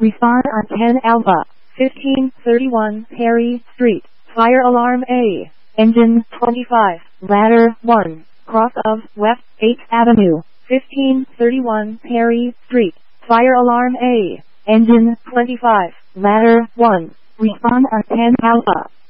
Respond on 10 Alpha, 1531 Perry Street. Fire alarm A. Engine 25. Ladder 1. Cross of West 8th Avenue, 1531 Perry Street. Fire alarm A. Engine 25. Ladder 1. Respond on 10 Alpha.